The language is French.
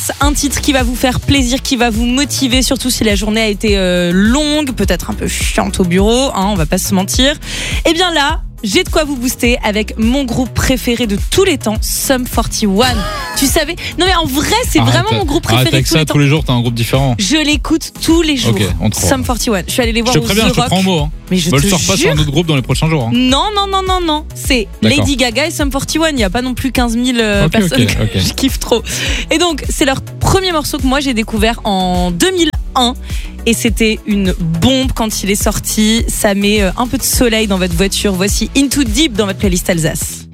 Un titre qui va vous faire plaisir, qui va vous motiver, surtout si la journée a été longue, peut-être un peu chiante au bureau, on va pas se mentir. Et bien là, j'ai de quoi vous booster avec mon groupe préféré de tous les temps, Sum 41. Tu savais ? Non mais en vrai, c'est vraiment mon groupe préféré de avec tous les ça, temps. tous les jours, t'as un groupe différent. Je l'écoute tous les jours. Ok, on te croit. Sum 41. Je suis allée les voir Je te au préviens, The je te Rock. prends en mot. Mais je Ne te le sors pas sur jure. un autre groupe dans les prochains jours. Non. C'est D'accord. Lady Gaga et Sum 41. Il n'y a pas non plus 15 000 personnes que je kiffe trop. Et donc, c'est leur premier morceau que moi j'ai découvert en 2001. Et c'était une bombe quand il est sorti. Ça met un peu de soleil dans votre voiture. Voici Into Deep dans votre playlist Alsace.